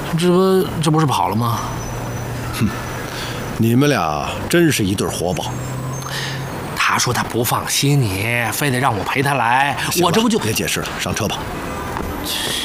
这不是跑了吗？ 哼，你们俩真是一对活宝。 他说他不放心你，非得让我陪他来，我这不就别解释了，上车吧。